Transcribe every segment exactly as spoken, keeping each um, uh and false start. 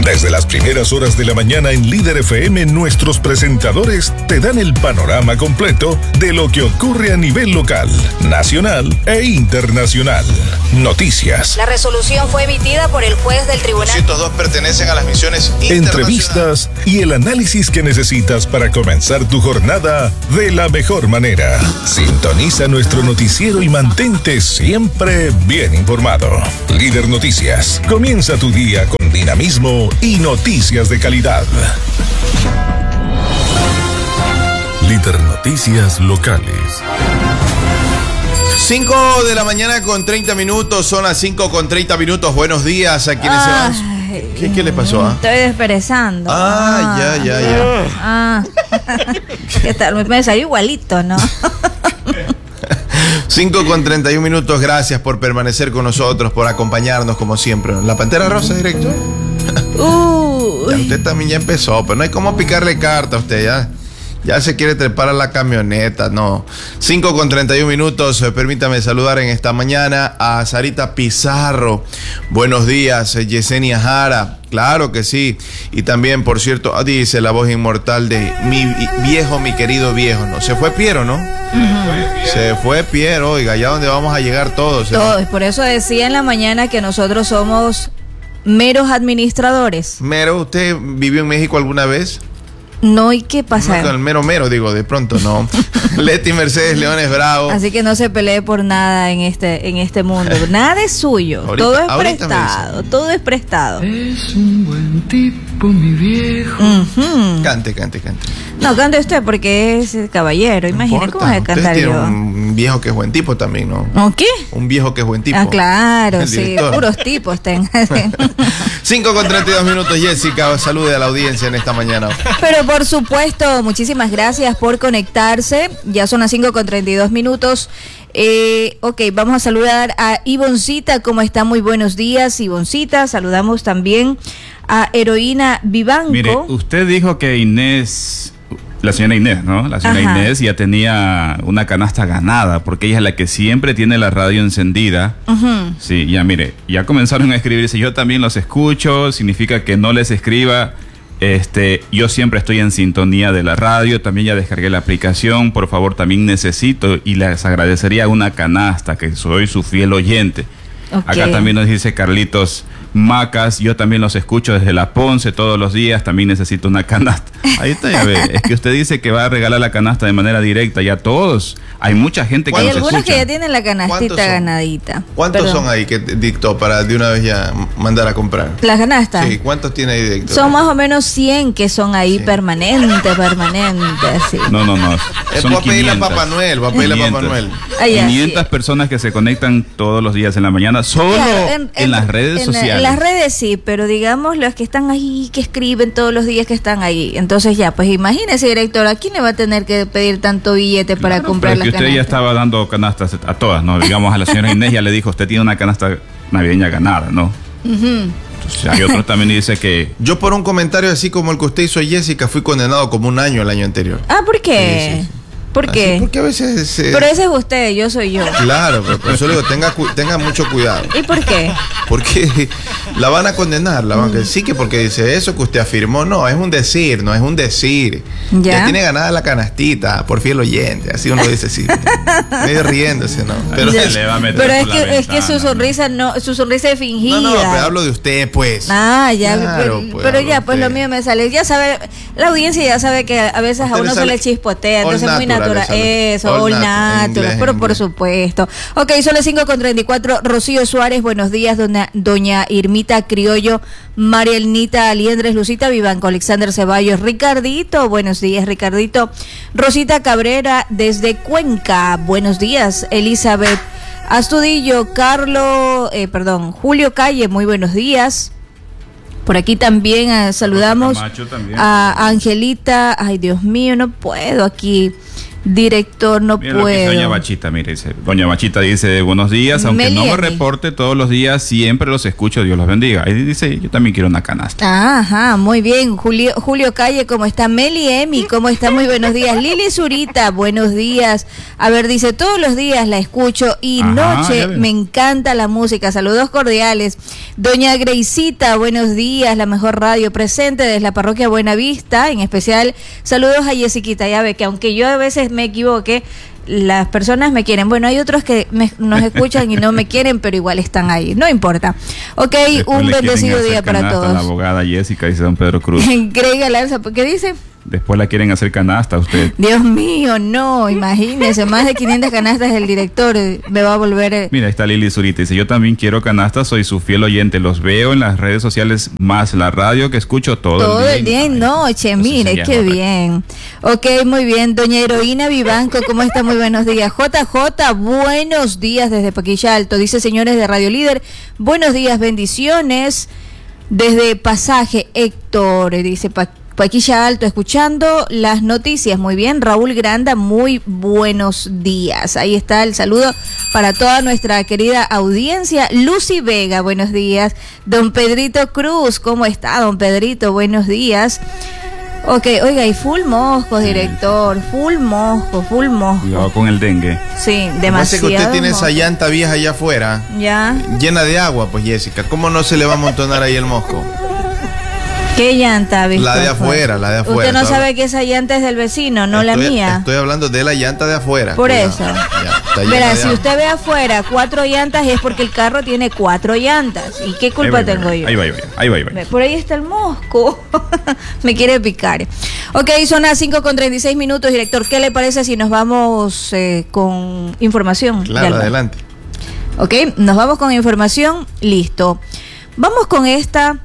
Desde las primeras horas de la mañana en Líder F M, nuestros presentadores te dan el panorama completo de lo que ocurre a nivel local, nacional e internacional. Noticias. La resolución fue emitida por el juez del tribunal. ciento dos pertenecen a las misiones internacionales. Entrevistas y el análisis que necesitas para comenzar tu jornada de la mejor manera. Sintoniza nuestro noticiero y mantente siempre bien informado. Líder Noticias. Comienza tu día con dinamismo y noticias de calidad. Líder Noticias locales. cinco de la mañana con treinta minutos, son las cinco con treinta minutos. Buenos días a quienes Ay, se van. ¿Qué, ¿Qué le pasó? Ah? Estoy desperezando. Ah, ya, ya, ya. Ah. ¿Qué tal? Me salió igualito, ¿no? cinco con treinta y un minutos, gracias por permanecer con nosotros, por acompañarnos como siempre. ¿La Pantera Rosa, directo? Uh. Ya, usted también ya empezó, pero no hay cómo picarle carta a usted, ya. Ya se quiere trepar a la camioneta, no. cinco con treinta y un minutos, eh, permítame saludar en esta mañana a Sarita Pizarro. Buenos días, eh, Yesenia Jara. Claro que sí. Y también, por cierto, dice la voz inmortal de mi viejo, mi querido viejo, ¿no? Se fue Piero, ¿no? Uh-huh. Se fue Piero, oiga, ya donde vamos a llegar todos. Todos, ¿no? Por eso decía en la mañana que nosotros somos meros administradores. Mero, ¿usted vivió en México alguna vez? No, ¿y qué pasa? No, con el mero mero, digo, de pronto no. Leti Mercedes Leones Bravo. Así que no se pelee por nada en este, en este mundo. Nada es suyo. Ahorita, todo es prestado. Todo es prestado. Es un buen tipo, mi viejo. Uh-huh. Cante, cante, cante. No, cante usted porque es caballero. Imagina cómo es cantar yo. Un viejo que es buen tipo también, ¿no? ¿O qué? Un viejo que es buen tipo. Ah, claro, el sí. Director. Puros tipos ten. cinco con treinta y dos minutos, Jessica. Salude a la audiencia en esta mañana. Pero por supuesto, muchísimas gracias por conectarse. Ya son las cinco con treinta y dos minutos. Eh, ok, vamos a saludar a Ivoncita. ¿Cómo está? Muy buenos días, Ivoncita. Saludamos también a Heroína Vivanco. Mire, usted dijo que Inés, la señora Inés, ¿no? La señora Ajá. Inés ya tenía una canasta ganada, porque ella es la que siempre tiene la radio encendida. Uh-huh. Sí, ya mire, ya comenzaron a escribir. Dice, yo también los escucho, significa que no les escriba. Este, yo siempre estoy en sintonía de la radio, también ya descargué la aplicación, por favor también necesito y les agradecería una canasta, que soy su fiel oyente. Okay. Acá también nos dice Carlitos Macas, yo también los escucho desde La Ponce todos los días, también necesito una canasta. Ahí está, ya ve, es que usted dice que va a regalar la canasta de manera directa, ya todos, hay mucha gente que nos escucha. Hay algunos que ya tienen la canastita ganadita. ¿Cuántos Perdón. son ahí que dictó para de una vez ya mandar a comprar? ¿Las canastas? Sí, ¿cuántos tiene ahí directo? Son más o menos cien que son ahí sí. permanentes, permanentes, sí. No, no, no. Son va a pedirle a Papá Noel, va a pedirle a Papá Noel. quinientas sí. personas que se conectan todos los días en la mañana, solo claro, en, en, en las redes en, sociales. En las redes sí, pero digamos los que están ahí, que escriben todos los días que están ahí. Entonces ya, pues imagínese, director, ¿a quién le va a tener que pedir tanto billete claro, para comprar pero las que usted canastas? Ya estaba dando canastas a todas, ¿no? Digamos, a la señora Inés ya le dijo, usted tiene una canasta navideña ganada, ¿no? Uh-huh. Entonces, hay otros también dice que... Yo por un comentario así como el que usted hizo, Jessica, fui condenado como un año el año anterior. Ah, ¿por qué? Sí, sí, sí. ¿Por qué? Así, porque a veces... Eh... Pero ese es usted, yo soy yo. Claro, pero por eso le digo, tenga, tenga mucho cuidado. ¿Y por qué? Porque la van a condenar, la van a... Sí, que porque dice eso que usted afirmó, no, es un decir, no es un decir. Ya, ya tiene ganada la canastita, por fiel oyente, así uno dice, sí, medio riéndose, ¿no? Pero, sí, le va a meter pero es, que, ventana, es que su sonrisa no, su sonrisa es fingida. No, no, pero hablo de usted, pues. Ah, ya, claro, pero, pues, pero ya, pues lo mío me sale. Ya sabe, la audiencia ya sabe que a veces usted a uno se le chispotea, entonces es muy natural. Eso. All, all natural, pero por supuesto. Ok, son las cinco con treinta y cuatro. Rocío Suárez, buenos días. Doña, doña Irmita Criollo, Marielnita Aliendres, Lucita Vivanco, Alexander Ceballos, Ricardito, buenos días, Ricardito. Rosita Cabrera, desde Cuenca, buenos días. Elizabeth Astudillo, Carlos, eh, perdón, Julio Calle, muy buenos días. Por aquí también uh, saludamos también. A Angelita, ay Dios mío, no puedo aquí. Director, no Mira puedo. Lo que dice doña Bachita, mire, dice, doña Bachita dice, buenos días, aunque Meli, no me Emi. reporte todos los días, siempre los escucho, Dios los bendiga. Ahí dice, yo también quiero una canasta. Ajá, muy bien. Julio, Julio Calle, ¿cómo está? Meli Emi, ¿cómo está? Muy buenos días. Lili Zurita, buenos días. A ver, dice, todos los días la escucho y Ajá, noche me encanta la música. Saludos cordiales. Doña Greisita, buenos días, la mejor radio presente desde la parroquia Buenavista. En especial, saludos a Jessiquita. Ya ve que aunque yo a veces me equivoque, las personas me quieren. Bueno, hay otros que me, nos escuchan y no me quieren, pero igual están ahí. No importa. Ok, Después un bendecido día para canasta todos. a la abogada Jessica, dice don Pedro Cruz. Greg Alanza, ¿qué dice? Después la quieren hacer canasta a usted. Dios mío, no, imagínese, más de quinientas canastas el director me va a volver... eh. Mira, ahí está Lili Zurita, dice, yo también quiero canastas, soy su fiel oyente, los veo en las redes sociales, más la radio que escucho todo, Todo el día. el día y noche, Entonces, mire, ya, qué correcto. bien. Ok, muy bien. Doña Heroína Vivanco, ¿cómo está? Muy buenos días. J J, buenos días desde Paquilla Alto. Dice, señores de Radio Líder, buenos días, bendiciones. Desde Pasaje, Héctor, dice Pa- Paquilla Alto, escuchando las noticias. Muy bien. Raúl Granda, muy buenos días. Ahí está el saludo para toda nuestra querida audiencia. Lucy Vega, buenos días. Don Pedrito Cruz, ¿cómo está, don Pedrito? Buenos días. Ok, oiga, y full moscos, director, full mosco, full mosco. Cuidado con el dengue. Sí, Parece demasiado. que usted tiene mosco. esa llanta vieja allá afuera, Ya. llena de agua, pues Jessica, ¿cómo no se le va a amontonar ahí el mosco? ¿Qué llanta ha visto? La de afuera, la de afuera. Usted no Estoy- sabe que esa llanta es del vecino, no la Estoy- mía. Estoy hablando de la llanta de afuera. Por Cuidado. eso. Ya, está llena Verá, de si agua. usted ve afuera cuatro llantas es porque el carro tiene cuatro llantas. ¿Y qué culpa Ahí va, ahí tengo va, yo? Ahí va, ahí va, ahí va, ahí va. Ve, por ahí está el mosco. Me quiere picar. Ok, son las cinco con treinta y seis minutos, director. ¿Qué le parece si nos vamos eh, con información? Claro, Del- adelante. Ok, nos vamos con información. Listo. Vamos con esta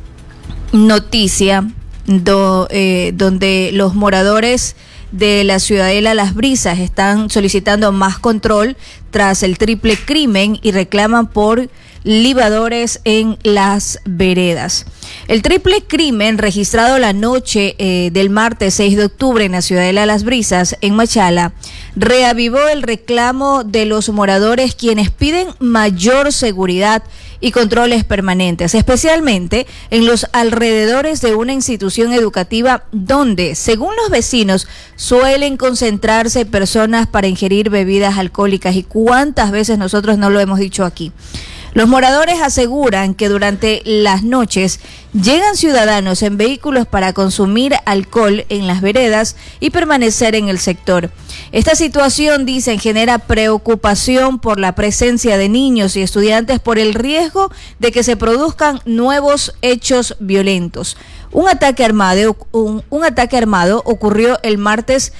noticia do- eh, donde los moradores de la ciudadela Las Brisas están solicitando más control tras el triple crimen y reclaman por libadores en las veredas. El triple crimen registrado la noche eh, del martes seis de octubre en la ciudadela Las Brisas, en Machala, reavivó el reclamo de los moradores, quienes piden mayor seguridad y controles permanentes, especialmente en los alrededores de una institución educativa donde, según los vecinos, suelen concentrarse personas para ingerir bebidas alcohólicas. ¿Y cuántas veces nosotros no lo hemos dicho aquí? Los moradores aseguran que durante las noches llegan ciudadanos en vehículos para consumir alcohol en las veredas y permanecer en el sector. Esta situación, dicen, genera preocupación por la presencia de niños y estudiantes por el riesgo de que se produzcan nuevos hechos violentos. Un ataque armado, un, un ataque armado ocurrió el martes.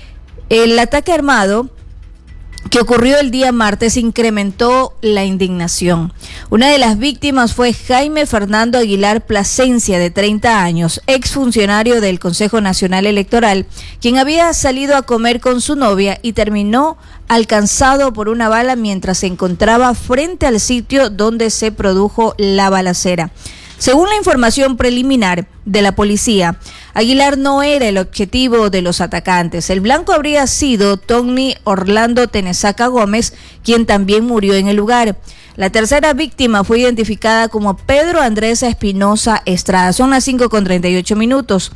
El ataque armado que ocurrió el día martes incrementó la indignación. Una de las víctimas fue Jaime Fernando Aguilar Plasencia, de treinta años, exfuncionario del Consejo Nacional Electoral, quien había salido a comer con su novia y terminó alcanzado por una bala mientras se encontraba frente al sitio donde se produjo la balacera. Según la información preliminar de la policía, Aguilar no era el objetivo de los atacantes. El blanco habría sido Tony Orlando Tenesaca Gómez, quien también murió en el lugar. La tercera víctima fue identificada como Pedro Andrés Espinosa Estrada. Son las cinco con treinta y ocho minutos.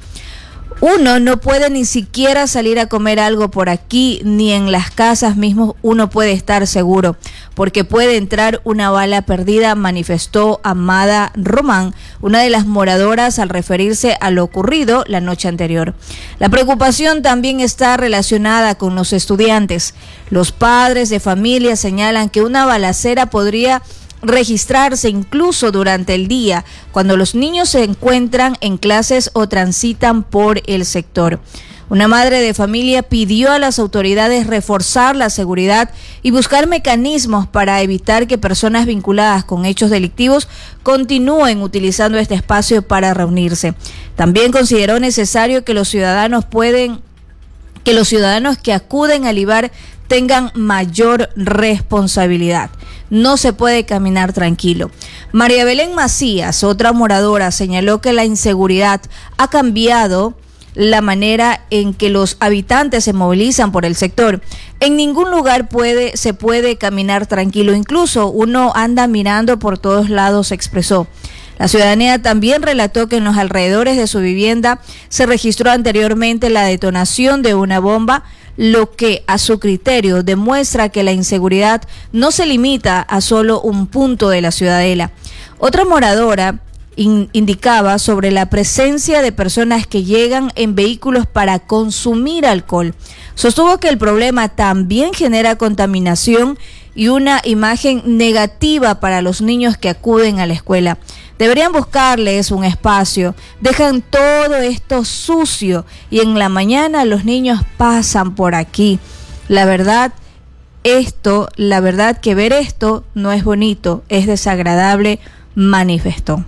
Uno no puede ni siquiera salir a comer algo por aquí, ni en las casas mismos uno puede estar seguro, porque puede entrar una bala perdida, manifestó Amada Román, una de las moradoras, al referirse a lo ocurrido la noche anterior. La preocupación también está relacionada con los estudiantes. Los padres de familia señalan que una balacera podría registrarse incluso durante el día, cuando los niños se encuentran en clases o transitan por el sector. Una madre de familia pidió a las autoridades reforzar la seguridad y buscar mecanismos para evitar que personas vinculadas con hechos delictivos continúen utilizando este espacio para reunirse. También consideró necesario que los ciudadanos pueden, que los ciudadanos que acuden al I V A R tengan mayor responsabilidad. No se puede caminar tranquilo. María Belén Macías, otra moradora, señaló que la inseguridad ha cambiado la manera en que los habitantes se movilizan por el sector. En ningún lugar puede, se puede caminar tranquilo, incluso uno anda mirando por todos lados, expresó. La ciudadanía también relató que en los alrededores de su vivienda se registró anteriormente la detonación de una bomba, lo que a su criterio demuestra que la inseguridad no se limita a solo un punto de la ciudadela. Otra moradora in, indicaba sobre la presencia de personas que llegan en vehículos para consumir alcohol. Sostuvo que el problema también genera contaminación y una imagen negativa para los niños que acuden a la escuela. Deberían buscarles un espacio, dejan todo esto sucio y en la mañana los niños pasan por aquí. La verdad, esto, la verdad que ver esto no es bonito, es desagradable, manifestó.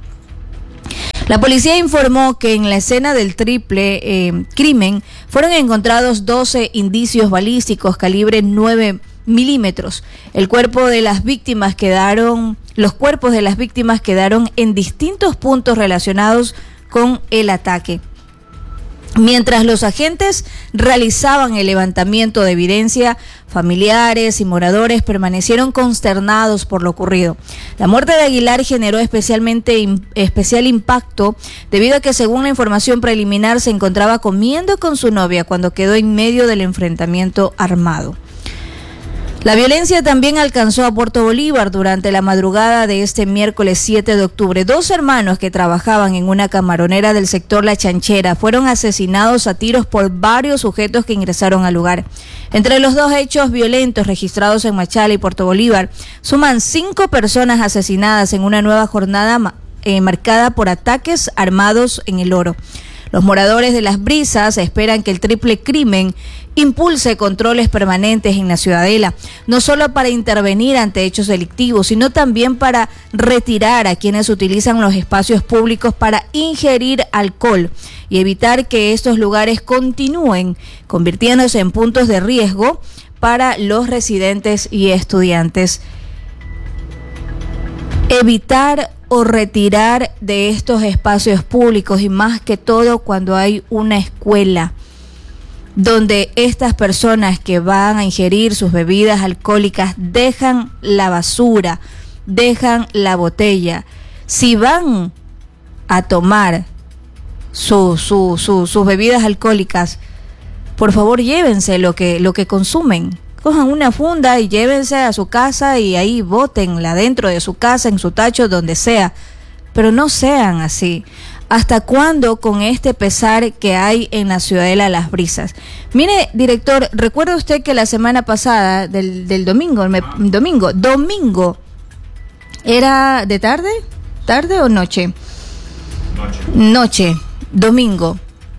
La policía informó que en la escena del triple eh, crimen fueron encontrados doce indicios balísticos calibre nueve milímetros. El cuerpo de las víctimas quedaron, los cuerpos de las víctimas quedaron en distintos puntos relacionados con el ataque. Mientras los agentes realizaban el levantamiento de evidencia, familiares y moradores permanecieron consternados por lo ocurrido. La muerte de Aguilar generó especialmente especial impacto debido a que, según la información preliminar, se encontraba comiendo con su novia cuando quedó en medio del enfrentamiento armado. La violencia también alcanzó a Puerto Bolívar durante la madrugada de este miércoles siete de octubre. Dos hermanos que trabajaban en una camaronera del sector La Chanchera fueron asesinados a tiros por varios sujetos que ingresaron al lugar. Entre los dos hechos violentos registrados en Machala y Puerto Bolívar, suman cinco personas asesinadas en una nueva jornada eh, marcada por ataques armados en El Oro. Los moradores de Las Brisas esperan que el triple crimen impulse controles permanentes en la ciudadela, no solo para intervenir ante hechos delictivos, sino también para retirar a quienes utilizan los espacios públicos para ingerir alcohol y evitar que estos lugares continúen convirtiéndose en puntos de riesgo para los residentes y estudiantes. Evitar o retirar de estos espacios públicos, y más que todo cuando hay una escuela donde estas personas que van a ingerir sus bebidas alcohólicas dejan la basura, dejan la botella. Si van a tomar su, su, su, sus bebidas alcohólicas, por favor llévense lo que, lo que consumen. Cojan una funda y llévense a su casa y ahí bótenla dentro de su casa, en su tacho, donde sea. Pero no sean así. ¿Hasta cuándo con este pesar que hay en la ciudadela Las Brisas? Mire, director, ¿recuerda usted que la semana pasada, del, del domingo, me, domingo, domingo, era de tarde? ¿Tarde o noche? Noche. Noche, domingo.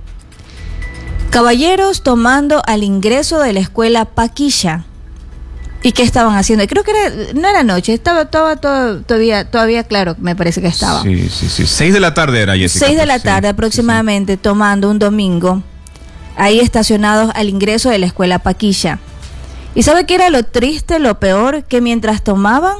Caballeros tomando al ingreso de la escuela Paquilla. ¿Y qué estaban haciendo? Creo que era, no era noche, estaba, estaba todo, todavía, todavía claro, me parece que estaba. Sí, sí, sí. Seis de la tarde era, Jessica. Seis de la tarde sí, aproximadamente, sí, sí. Tomando un domingo, ahí estacionados al ingreso de la escuela Paquilla. ¿Y sabe qué era lo triste, lo peor? Que mientras tomaban,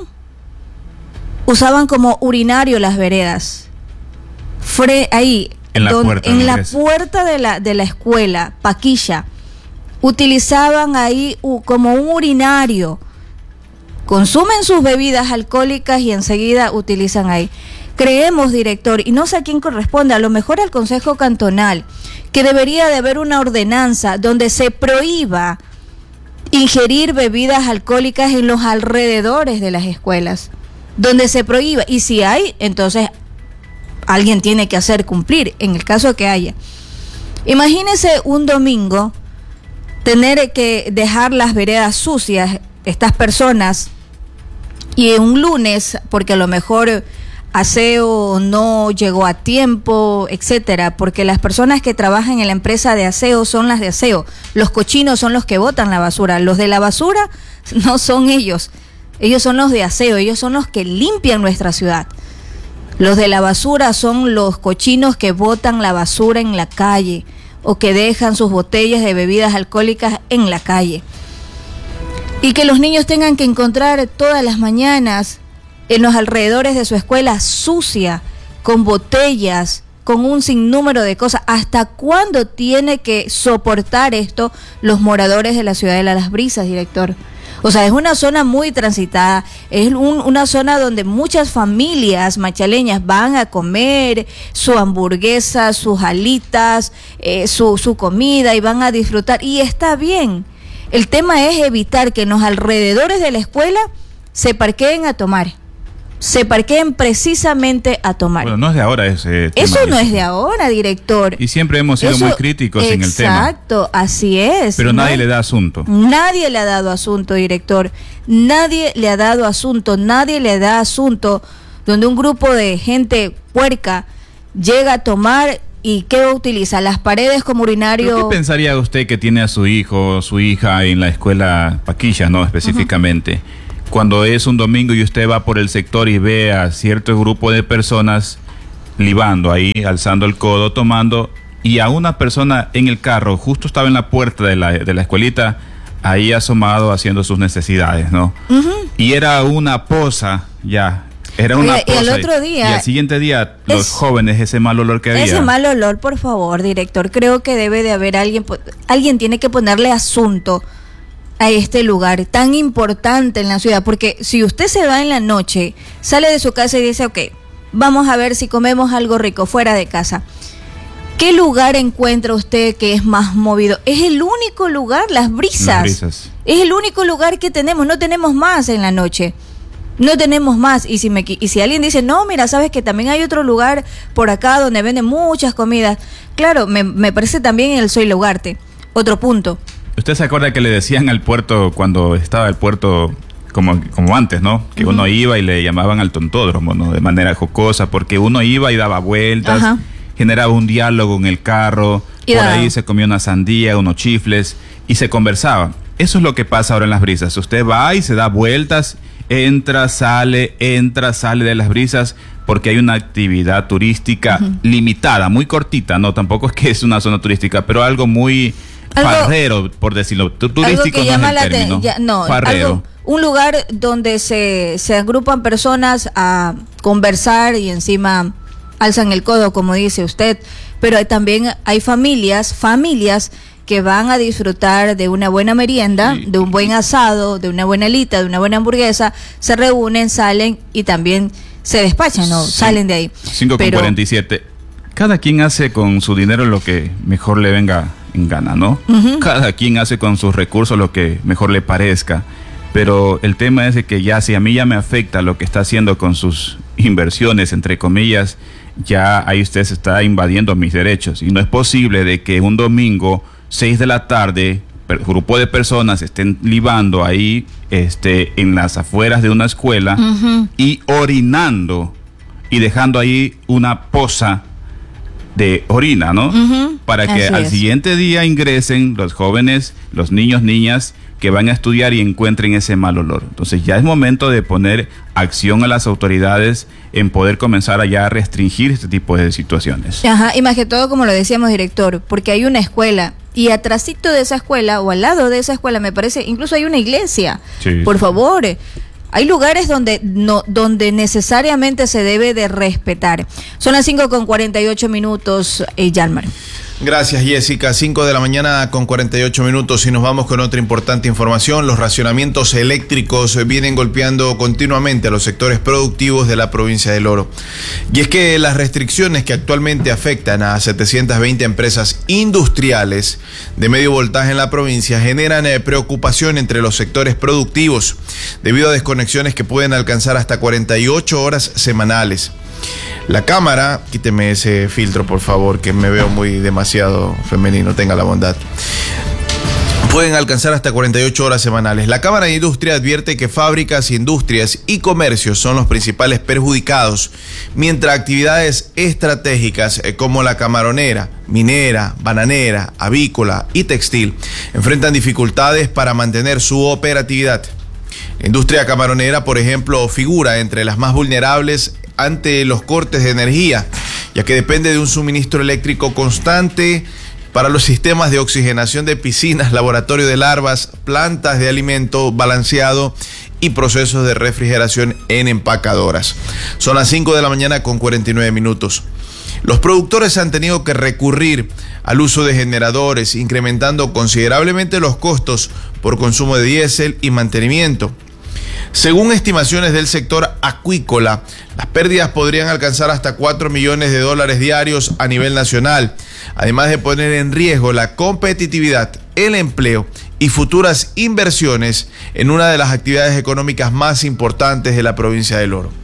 usaban como urinario las veredas. Fre ahí, en la don, puerta, en la puerta de la, de la escuela Paquilla. Utilizaban ahí uh, como un urinario, consumen sus bebidas alcohólicas y enseguida utilizan ahí. Creemos, director, y no sé a quién corresponde, a lo mejor al Consejo Cantonal, que debería de haber una ordenanza donde se prohíba ingerir bebidas alcohólicas en los alrededores de las escuelas, donde se prohíba, y si hay, entonces alguien tiene que hacer cumplir, en el caso que haya. Imagínese un domingo tener que dejar las veredas sucias, estas personas, y un lunes, porque a lo mejor aseo no llegó a tiempo, etcétera, porque las personas que trabajan en la empresa de aseo son las de aseo, los cochinos son los que botan la basura, los de la basura no son ellos, ellos son los de aseo, ellos son los que limpian nuestra ciudad. Los de la basura son los cochinos que botan la basura en la calle o que dejan sus botellas de bebidas alcohólicas en la calle. Y que los niños tengan que encontrar todas las mañanas en los alrededores de su escuela sucia, con botellas con un sinnúmero de cosas. ¿Hasta cuándo tiene que soportar esto los moradores de la ciudad de Las Brisas, director? O sea, es una zona muy transitada, es un, una zona donde muchas familias machaleñas van a comer su hamburguesa, sus alitas, eh, su, su comida y van a disfrutar. Y está bien. El tema es evitar que en los alrededores de la escuela se parqueen a tomar. Se parqueen precisamente a tomar. Bueno, no es de ahora ese tema. Eso no es de ahora, director. Y siempre hemos sido Eso, muy críticos en el tema. Exacto, así es. Pero ¿no? nadie le da asunto. Nadie le ha dado asunto, director. Nadie le ha dado asunto, nadie le da asunto donde un grupo de gente puerca llega a tomar y ¿qué utiliza? Las paredes como urinario. ¿Pero qué pensaría usted que tiene a su hijo, su hija en la escuela Paquilla, no específicamente? Uh-huh. Cuando es un domingo y usted va por el sector y ve a cierto grupo de personas libando ahí, alzando el codo, tomando, y a una persona en el carro, justo estaba en la puerta de la, de la escuelita, ahí asomado haciendo sus necesidades, ¿no? Uh-huh. Y era una poza, ya, era una Oye, poza. Y el otro día... Y al siguiente día, los es, jóvenes, ese mal olor que había. Ese mal olor, por favor, director, creo que debe de haber alguien, alguien tiene que ponerle asunto a este lugar tan importante en la ciudad, porque si usted se va en la noche, sale de su casa y dice, ok, vamos a ver si comemos algo rico fuera de casa, ¿qué lugar encuentra usted que es más movido? Es el único lugar, Las Brisas, Las Brisas. Es el único lugar que tenemos, no tenemos más en la noche, no tenemos más. Y si, me, y si alguien dice, no, mira, sabes que también hay otro lugar por acá donde venden muchas comidas, claro, me, me parece también el Zoilo Ugarte, otro punto. ¿Usted se acuerda que le decían al puerto, cuando estaba el puerto como, como antes, ¿no? Que uh-huh. uno iba y le llamaban al tontódromo, ¿no? De manera jocosa, porque uno iba y daba vueltas, uh-huh. generaba un diálogo en el carro, y por ahí se comía una sandía, unos chifles y se conversaba. Eso es lo que pasa ahora en Las Brisas. Usted va y se da vueltas, entra, sale, entra, sale de Las Brisas, porque hay una actividad turística uh-huh. limitada, muy cortita, ¿no? Tampoco es que es una zona turística, pero algo muy... farrero, algo, por decirlo, turístico no es el la término. Te, ya, no, farrero. Algo, un lugar donde se, se agrupan personas a conversar y encima alzan el codo, como dice usted, pero también hay familias, familias que van a disfrutar de una buena merienda, sí. de un buen asado, de una buena alita, de una buena hamburguesa, se reúnen, salen y también se despachan, ¿no? Sí. Salen de ahí. cinco con cuarenta y siete. Cada quien hace con su dinero lo que mejor le venga en gana, ¿no? Uh-huh. Cada quien hace con sus recursos lo que mejor le parezca, pero el tema es de que ya si a mí ya me afecta lo que está haciendo con sus inversiones, entre comillas, ya ahí usted se está invadiendo mis derechos, y no es posible de que un domingo, seis de la tarde, un grupo de personas estén libando ahí este, en las afueras de una escuela uh-huh. y orinando y dejando ahí una poza de orina, ¿no? Uh-huh. Para que Así al es. siguiente día ingresen los jóvenes, los niños, niñas que van a estudiar y encuentren ese mal olor. Entonces ya es momento de poner acción a las autoridades en poder comenzar a ya restringir este tipo de situaciones. Ajá, y más que todo, como lo decíamos, director, porque hay una escuela y atrasito de esa escuela o al lado de esa escuela, me parece, incluso hay una iglesia. Sí, Por sí. favor, hay lugares donde no, donde necesariamente se debe de respetar. Son las cinco con cuarenta y ocho minutos, eh, Yalmar. Gracias, Jessica. cinco de la mañana con cuarenta y ocho minutos y nos vamos con otra importante información. Los racionamientos eléctricos vienen golpeando continuamente a los sectores productivos de la provincia del Oro. Y es que las restricciones que actualmente afectan a setecientas veinte empresas industriales de medio voltaje en la provincia generan eh, preocupación entre los sectores productivos debido a desconexiones que pueden alcanzar hasta cuarenta y ocho horas semanales. La Cámara, quíteme ese filtro por favor, que me veo muy demasiado femenino, tenga la bondad. Pueden alcanzar hasta cuarenta y ocho horas semanales. La Cámara de Industria advierte que fábricas, industrias y comercios son los principales perjudicados, mientras actividades estratégicas como la camaronera, minera, bananera, avícola y textil enfrentan dificultades para mantener su operatividad. La industria camaronera, por ejemplo, figura entre las más vulnerables ante los cortes de energía, ya que depende de un suministro eléctrico constante para los sistemas de oxigenación de piscinas, laboratorio de larvas, plantas de alimento balanceado y procesos de refrigeración en empacadoras. Son las cinco de la mañana con cuarenta y nueve minutos. Los productores han tenido que recurrir al uso de generadores, incrementando considerablemente los costos por consumo de diésel y mantenimiento. Según estimaciones del sector acuícola, las pérdidas podrían alcanzar hasta cuatro millones de dólares diarios a nivel nacional, además de poner en riesgo la competitividad, el empleo y futuras inversiones en una de las actividades económicas más importantes de la provincia del Oro.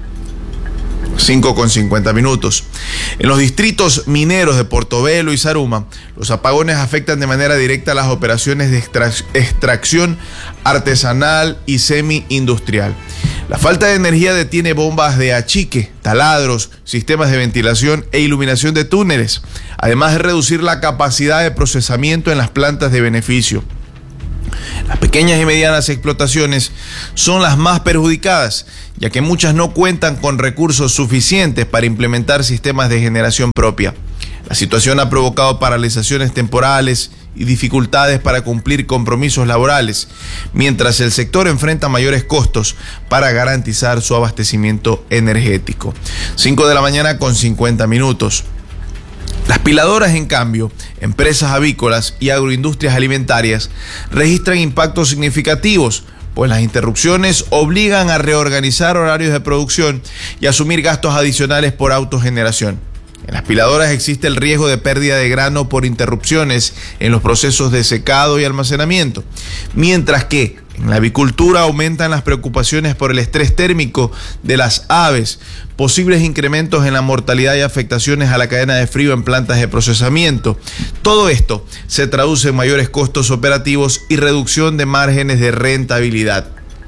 cinco con cincuenta minutos. En los distritos mineros de Portobelo y Zaruma, los apagones afectan de manera directa las operaciones de extrac- extracción artesanal y semi-industrial. La falta de energía detiene bombas de achique, taladros, sistemas de ventilación e iluminación de túneles, además de reducir la capacidad de procesamiento en las plantas de beneficio. Las pequeñas y medianas explotaciones son las más perjudicadas, ya que muchas no cuentan con recursos suficientes para implementar sistemas de generación propia. La situación ha provocado paralizaciones temporales y dificultades para cumplir compromisos laborales, mientras el sector enfrenta mayores costos para garantizar su abastecimiento energético. cinco de la mañana con cincuenta minutos. Las piladoras, en cambio, empresas avícolas y agroindustrias alimentarias registran impactos significativos, pues las interrupciones obligan a reorganizar horarios de producción y asumir gastos adicionales por autogeneración. En las piladoras existe el riesgo de pérdida de grano por interrupciones en los procesos de secado y almacenamiento, mientras que en la avicultura aumentan las preocupaciones por el estrés térmico de las aves, posibles incrementos en la mortalidad y afectaciones a la cadena de frío en plantas de procesamiento. Todo esto se traduce en mayores costos operativos y reducción de márgenes de rentabilidad.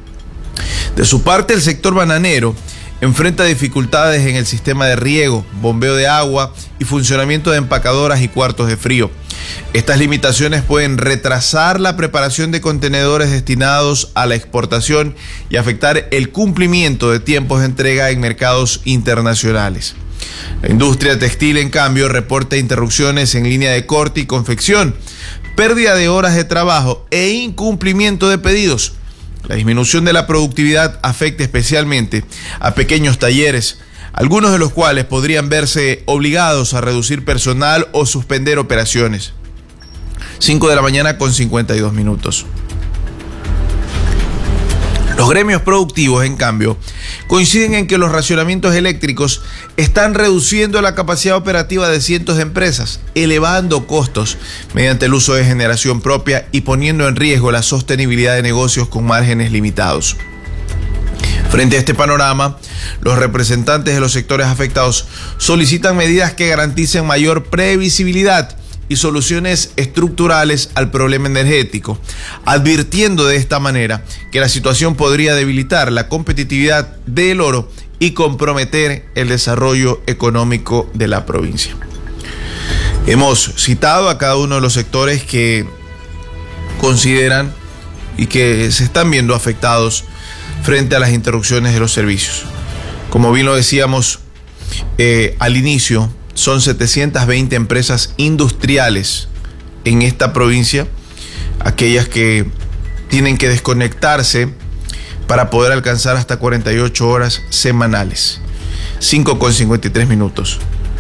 De su parte, el sector bananero enfrenta dificultades en el sistema de riego, bombeo de agua y funcionamiento de empacadoras y cuartos de frío. Estas limitaciones pueden retrasar la preparación de contenedores destinados a la exportación y afectar el cumplimiento de tiempos de entrega en mercados internacionales. La industria textil, en cambio, reporta interrupciones en línea de corte y confección, pérdida de horas de trabajo e incumplimiento de pedidos. La disminución de la productividad afecta especialmente a pequeños talleres, algunos de los cuales podrían verse obligados a reducir personal o suspender operaciones. cinco de la mañana con cincuenta y dos minutos. Los gremios productivos, en cambio, coinciden en que los racionamientos eléctricos están reduciendo la capacidad operativa de cientos de empresas, elevando costos mediante el uso de generación propia y poniendo en riesgo la sostenibilidad de negocios con márgenes limitados. Frente a este panorama, los representantes de los sectores afectados solicitan medidas que garanticen mayor previsibilidad y soluciones estructurales al problema energético, advirtiendo de esta manera que la situación podría debilitar la competitividad del oro y comprometer el desarrollo económico de la provincia. Hemos citado a cada uno de los sectores que consideran y que se están viendo afectados frente a las interrupciones de los servicios. Como bien lo decíamos eh, al inicio, son setecientas veinte empresas industriales en esta provincia, aquellas que tienen que desconectarse para poder alcanzar hasta cuarenta y ocho horas semanales. cinco con cincuenta y tres minutos.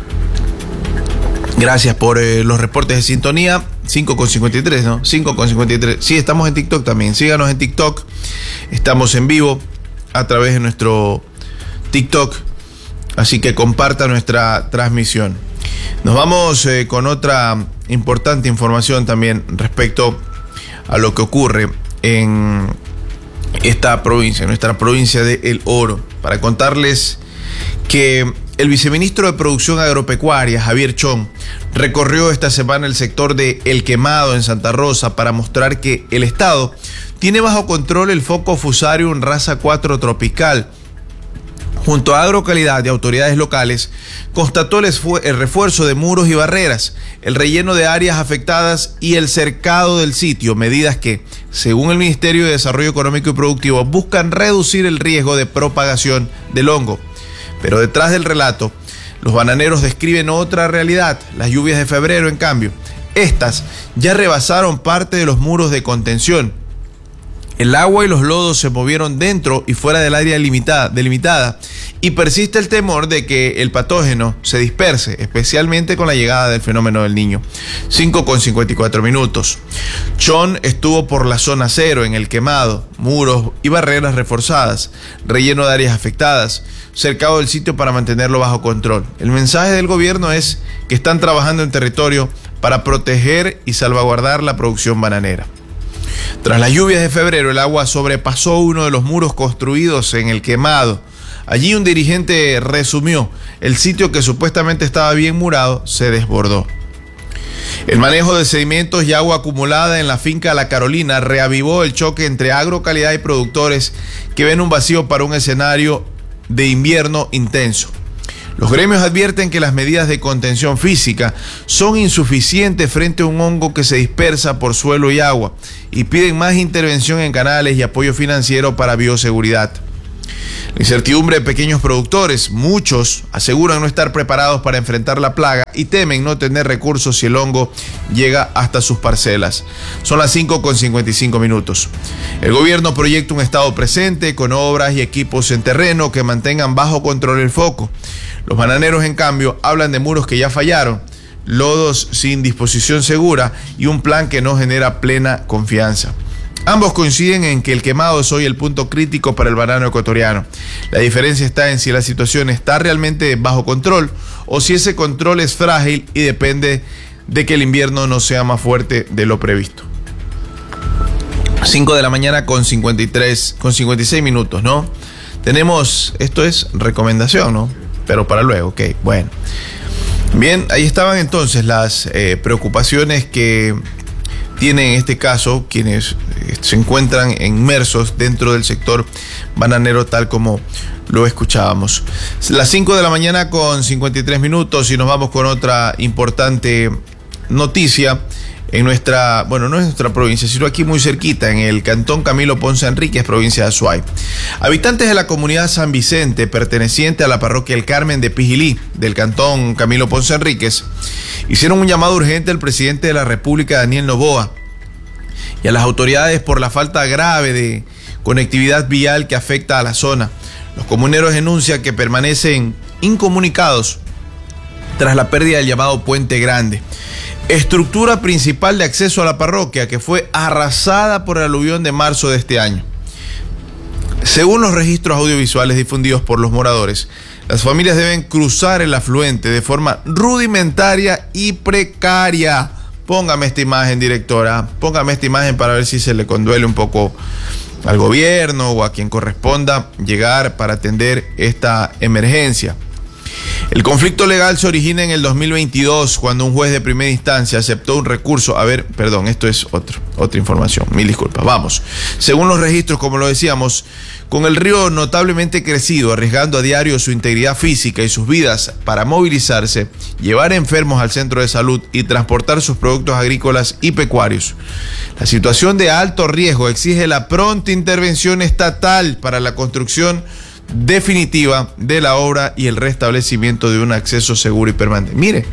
Gracias por eh, los reportes de sintonía. cinco con cincuenta y tres, ¿no? cinco con cincuenta y tres. Sí, estamos en TikTok también. Síganos en TikTok. Estamos en vivo a través de nuestro TikTok. Así que comparta nuestra transmisión. Nos vamos eh, con otra importante información también respecto a lo que ocurre en esta provincia, nuestra provincia de El Oro, para contarles que el viceministro de Producción Agropecuaria, Javier Chong, recorrió esta semana el sector de El Quemado en Santa Rosa para mostrar que el Estado tiene bajo control el foco Fusarium raza cuatro tropical. Junto a Agrocalidad y autoridades locales, constató el, el refuerzo de muros y barreras, el relleno de áreas afectadas y el cercado del sitio, medidas que, según el Ministerio de Desarrollo Económico y Productivo, buscan reducir el riesgo de propagación del hongo. Pero detrás del relato, los bananeros describen otra realidad. Las lluvias de febrero, en cambio, estas ya rebasaron parte de los muros de contención. El agua y los lodos se movieron dentro y fuera del área limitada, delimitada, y persiste el temor de que el patógeno se disperse, especialmente con la llegada del fenómeno del Niño. cinco con cincuenta y cuatro minutos. Chon estuvo por la zona cero en El Quemado, muros y barreras reforzadas, relleno de áreas afectadas, cercado del sitio para mantenerlo bajo control. El mensaje del gobierno es que están trabajando en territorio para proteger y salvaguardar la producción bananera. Tras las lluvias de febrero, el agua sobrepasó uno de los muros construidos en El Quemado. Allí un dirigente resumió: el sitio que supuestamente estaba bien murado se desbordó. El manejo de sedimentos y agua acumulada en la finca La Carolina reavivó el choque entre agrocalidad y productores que ven un vacío para un escenario de invierno intenso. Los gremios advierten que las medidas de contención física son insuficientes frente a un hongo que se dispersa por suelo y agua, y piden más intervención en canales y apoyo financiero para bioseguridad. La incertidumbre de pequeños productores, muchos aseguran no estar preparados para enfrentar la plaga y temen no tener recursos si el hongo llega hasta sus parcelas. Son las cinco con cincuenta y cinco minutos. El gobierno proyecta un estado presente con obras y equipos en terreno que mantengan bajo control el foco. Los bananeros, en cambio, hablan de muros que ya fallaron, lodos sin disposición segura y un plan que no genera plena confianza. Ambos coinciden en que El Quemado es hoy el punto crítico para el banano ecuatoriano. La diferencia está en si la situación está realmente bajo control o si ese control es frágil y depende de que el invierno no sea más fuerte de lo previsto. cinco de la mañana con cincuenta y tres, con cincuenta y seis minutos, ¿no? Tenemos, esto es recomendación, ¿no? Pero para luego, ok, bueno. Bien, ahí estaban entonces las eh, preocupaciones que tienen en este caso quienes se encuentran inmersos dentro del sector bananero, tal como lo escuchábamos. Las cinco de la mañana con cincuenta y tres minutos y nos vamos con otra importante noticia en nuestra, bueno, no es nuestra provincia, sino aquí muy cerquita, en el cantón Camilo Ponce Enríquez, provincia de Azuay. Habitantes de la comunidad San Vicente, perteneciente a la parroquia El Carmen de Pijilí, del cantón Camilo Ponce Enríquez, hicieron un llamado urgente al presidente de la República, Daniel Noboa, y a las autoridades por la falta grave de conectividad vial que afecta a la zona. Los comuneros denuncian que permanecen incomunicados tras la pérdida del llamado Puente Grande, estructura principal de acceso a la parroquia que fue arrasada por el aluvión de marzo de este año. Según los registros audiovisuales difundidos por los moradores, las familias deben cruzar el afluente de forma rudimentaria y precaria. Póngame esta imagen, directora, póngame esta imagen para ver si se le conduele un poco al gobierno o a quien corresponda llegar para atender esta emergencia. El conflicto legal se origina en el dos mil veintidós, cuando un juez de primera instancia aceptó un recurso. A ver, perdón, esto es otro, otra información, mil disculpas. Vamos. Según los registros, como lo decíamos, con el río notablemente crecido, arriesgando a diario su integridad física y sus vidas para movilizarse, llevar enfermos al centro de salud y transportar sus productos agrícolas y pecuarios. La situación de alto riesgo exige la pronta intervención estatal para la construcción definitiva de la obra y el restablecimiento de un acceso seguro y permanente. Mire,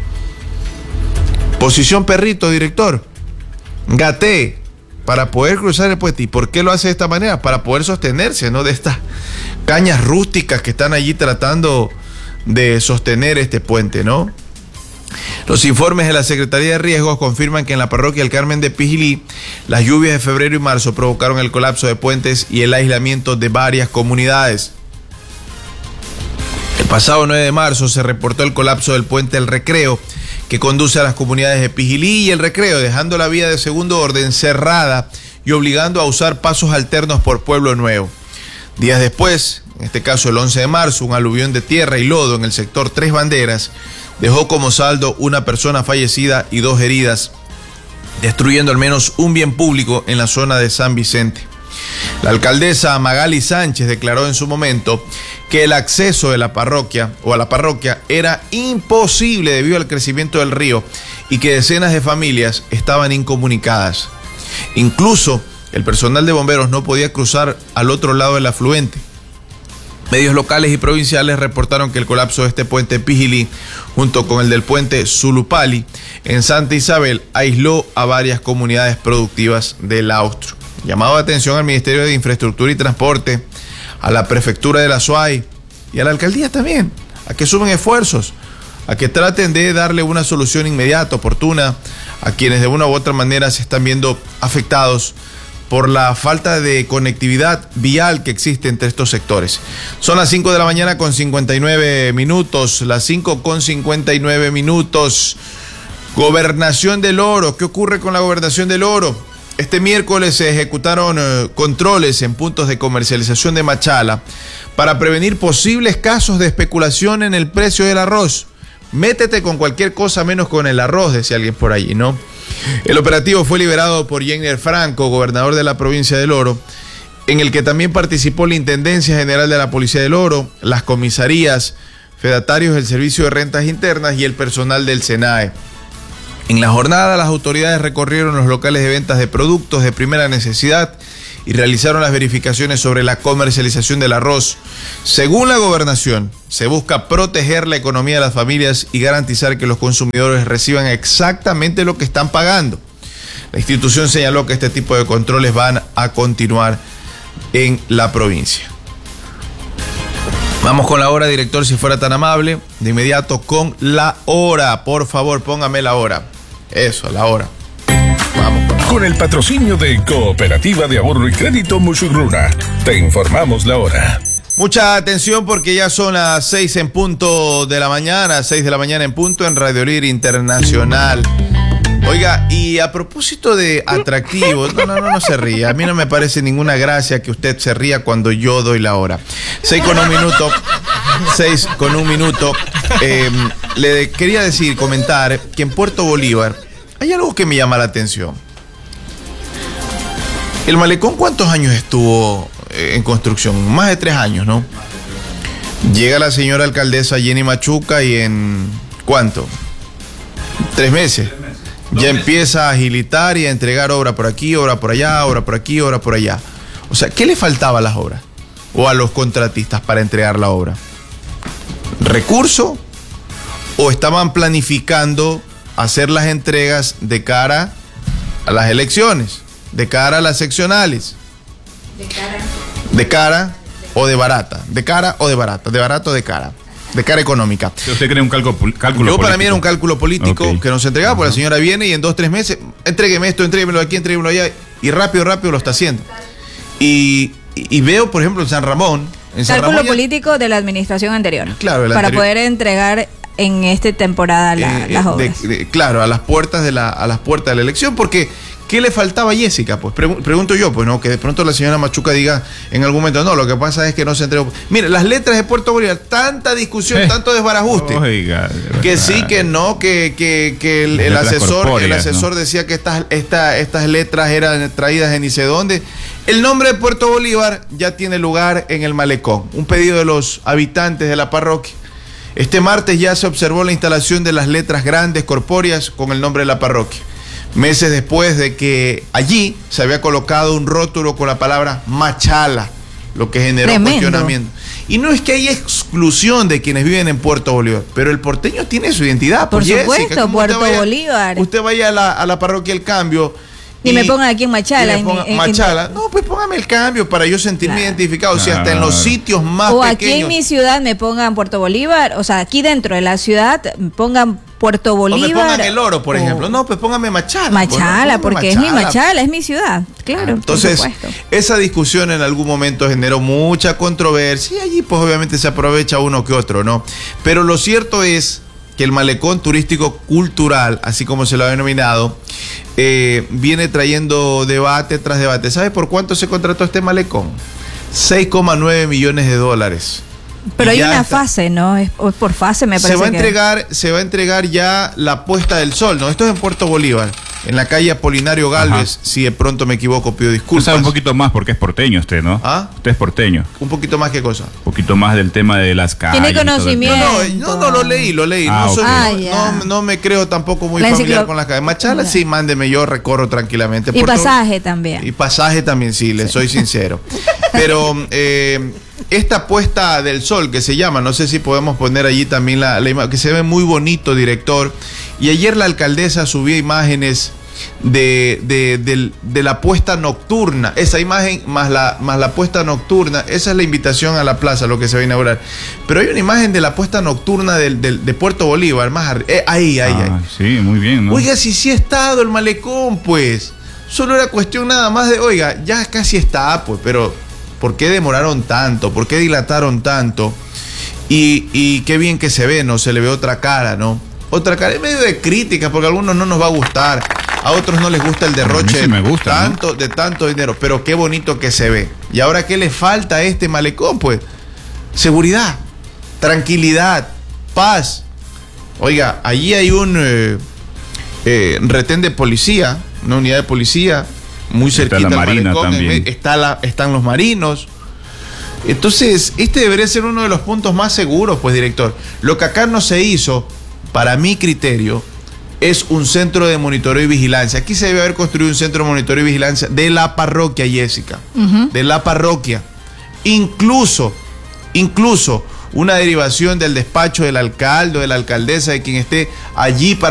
posición perrito, director, gaté para poder cruzar el puente. ¿Y por qué lo hace de esta manera? Para poder sostenerse, ¿no? De estas cañas rústicas que están allí tratando de sostener este puente, ¿no? Los informes de la Secretaría de Riesgos confirman que en la parroquia El Carmen de Pijilí, las lluvias de febrero y marzo provocaron el colapso de puentes y el aislamiento de varias comunidades. El pasado nueve de marzo se reportó el colapso del puente El Recreo, que conduce a las comunidades de Pijilí y El Recreo, dejando la vía de segundo orden cerrada y obligando a usar pasos alternos por Pueblo Nuevo. Días después, en este caso el once de marzo, un aluvión de tierra y lodo en el sector Tres Banderas dejó como saldo una persona fallecida y dos heridas, destruyendo al menos un bien público en la zona de San Vicente. La alcaldesa Magali Sánchez declaró en su momento que el acceso de la parroquia o a la parroquia era imposible debido al crecimiento del río y que decenas de familias estaban incomunicadas. Incluso el personal de bomberos no podía cruzar al otro lado del afluente. Medios locales y provinciales reportaron que el colapso de este puente Pijilí, junto con el del puente Zulupali en Santa Isabel, aisló a varias comunidades productivas del Austro. Llamado de atención al Ministerio de Infraestructura y Transporte, a la Prefectura de la SUAY y a la Alcaldía también, a que sumen esfuerzos, a que traten de darle una solución inmediata, oportuna, a quienes de una u otra manera se están viendo afectados por la falta de conectividad vial que existe entre estos sectores. Son las cinco de la mañana con cincuenta y nueve minutos, las cinco con cincuenta y nueve minutos. Gobernación del Oro, ¿qué ocurre con la Gobernación del Oro? Este miércoles se ejecutaron eh, controles en puntos de comercialización de Machala para prevenir posibles casos de especulación en el precio del arroz. Métete con cualquier cosa menos con el arroz, decía alguien por allí, ¿no? El operativo fue liberado por Jenner Franco, gobernador de la provincia del Oro, en el que también participó la Intendencia General de la Policía del Oro, las comisarías, fedatarios del Servicio de Rentas Internas y el personal del SENAE. En la jornada, las autoridades recorrieron los locales de ventas de productos de primera necesidad y realizaron las verificaciones sobre la comercialización del arroz. Según la gobernación, se busca proteger la economía de las familias y garantizar que los consumidores reciban exactamente lo que están pagando. La institución señaló que este tipo de controles van a continuar en la provincia. Vamos con la hora, director, si fuera tan amable. De inmediato con la hora. Por favor, póngame la hora. Eso, la hora. Vamos. Con el patrocinio de Cooperativa de Ahorro y Crédito Muchugruna, te informamos la hora. Mucha atención porque ya son las seis en punto de la mañana, seis de la mañana en punto en Radio Líder Internacional. Oiga, y a propósito de atractivos, no, no, no, no se ríe. A mí no me parece ninguna gracia que usted se ría cuando yo doy la hora. Seis con un minuto, seis con un minuto. Eh, le quería decir, comentar que en Puerto Bolívar hay algo que me llama la atención. ¿El malecón cuántos años estuvo en construcción? Más de tres años, ¿no? Llega la señora alcaldesa Jenny Machuca y en... ¿cuánto? Tres meses. Ya empieza a agilitar y a entregar obra por aquí, obra por allá, obra por aquí, obra por allá. O sea, ¿qué le faltaba a las obras? O a los contratistas para entregar la obra. ¿Recurso? ¿O estaban planificando hacer las entregas de cara a las elecciones? ¿De cara a las seccionales? De cara. ¿De cara o de barata? ¿De cara o de barata? ¿De barato o de cara? De cara económica. ¿Usted cree un cálculo, cálculo Yo para político? mí era un cálculo político okay. que nos entregaba, porque la señora viene y en dos, tres meses, entrégueme esto, entréguemelo aquí, entréguemelo allá, y rápido, rápido lo está haciendo. Y, y veo, por ejemplo, en San Ramón... En San cálculo Ramón ya, político de la administración anterior. Claro, para anterior, poder entregar en esta temporada la, eh, las obras. De, de, claro, a las puertas de la, a las puertas de la elección, porque... ¿Qué le faltaba a Jessica? Pues Pre- pregunto yo, pues no, que de pronto la señora Machuca diga en algún momento, no, lo que pasa es que no se entregó. Mire, las letras de Puerto Bolívar, tanta discusión, eh, tanto desbarajuste. Oiga, de que sí, que no, que, que, que el, el asesor, el asesor ¿no? decía que estas, esta, estas letras eran traídas de ni sé dónde. El nombre de Puerto Bolívar ya tiene lugar en el malecón. Un pedido de los habitantes de la parroquia. Este martes ya se observó la instalación de las letras grandes, corpóreas, con el nombre de la parroquia. Meses después de que allí se había colocado un rótulo con la palabra Machala, lo que generó Tremendo. cuestionamiento. Y no es que haya exclusión de quienes viven en Puerto Bolívar, pero el porteño tiene su identidad. Por Jessica, supuesto, Puerto usted vaya, Bolívar. Usted vaya a la, a la parroquia El Cambio. Y, y me pongan aquí en Machala. Y me ponga, en, en, Machala. en, no, pues póngame El Cambio para yo sentirme claro. identificado. O sea, hasta en los sitios más o pequeños. aquí en mi ciudad me pongan Puerto Bolívar, o sea, aquí dentro de la ciudad pongan Puerto Bolívar. O me pongan El Oro, por o... ejemplo. No, pues póngame Machala. Machala, pues, porque Machala. es mi Machala, es mi ciudad. Claro, entonces, por supuesto. Esa discusión en algún momento generó mucha controversia y allí pues obviamente se aprovecha uno que otro, ¿no? Pero lo cierto es que el malecón turístico cultural, así como se lo ha denominado, eh, viene trayendo debate tras debate. ¿Sabe por cuánto se contrató este malecón? seis coma nueve millones de dólares. Pero y hay una está, fase, ¿no? Es por fase, me parece. Se va a que... entregar, se va a entregar ya la puesta del sol, ¿no? Esto es en Puerto Bolívar, en la calle Apolinario Galvez. Ajá. Si de pronto me equivoco, pido disculpas. Usted sabe un poquito más porque es porteño usted, ¿no? ¿Ah? Usted es porteño. Un poquito más, ¿qué cosa? Un poquito más del tema de las calles. Tiene conocimiento. No, no, no, lo leí, lo leí. Ah, no, okay. soy, ah, no, no, no me creo tampoco muy la familiar enciclo... con las calles. Machala, sí, mándeme, yo recorro tranquilamente. Y Puerto... pasaje también. Y pasaje también, sí, le sí. soy sincero. Pero eh, esta puesta del sol que se llama, no sé si podemos poner allí también la, la imagen, que se ve muy bonito, director. Y ayer la alcaldesa subió imágenes de, de, de, de la puesta nocturna, esa imagen más la, más la puesta nocturna, esa es la invitación a la plaza, lo que se va a inaugurar. Pero hay una imagen de la puesta nocturna del, del, de Puerto Bolívar, más arriba, eh, ahí, ahí, ah, ahí. Sí, muy bien, ¿no? Oiga, si sí ha estado el malecón, pues, solo era cuestión nada más de, oiga, ya casi está, pues, pero ¿por qué demoraron tanto? ¿Por qué dilataron tanto? Y, y qué bien que se ve, ¿no? Se le ve otra cara, ¿no? Otra cara, en medio de crítica, porque a algunos no nos va a gustar, a otros no les gusta el derroche sí me gusta, tanto, ¿no? de tanto dinero, pero qué bonito que se ve. ¿Y ahora qué le falta a este malecón? Pues seguridad, tranquilidad, paz. Oiga, allí hay un eh, eh, retén de policía, una unidad de policía, muy cerquita está la al marina malecón, también. Está la, están los marinos. Entonces, este debería ser uno de los puntos más seguros, pues, director. Lo que acá no se hizo, para mi criterio, es un centro de monitoreo y vigilancia. Aquí se debe haber construido un centro de monitoreo y vigilancia de la parroquia, Jessica. Uh-huh. De la parroquia. Incluso, incluso una derivación del despacho del alcalde o de la alcaldesa, de quien esté allí para